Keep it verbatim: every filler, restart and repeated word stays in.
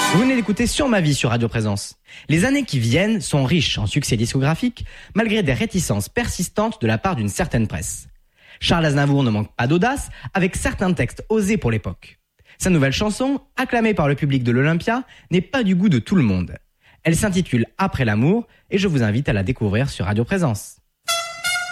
Vous venez d'écouter Sur ma vie sur Radio Présence. Les années qui viennent sont riches en succès discographiques, malgré des réticences persistantes de la part d'une certaine presse. Charles Aznavour ne manque pas d'audace, avec certains textes osés pour l'époque. Sa nouvelle chanson, acclamée par le public de l'Olympia, n'est pas du goût de tout le monde. Elle s'intitule Après l'amour et je vous invite à la découvrir sur Radio Présence.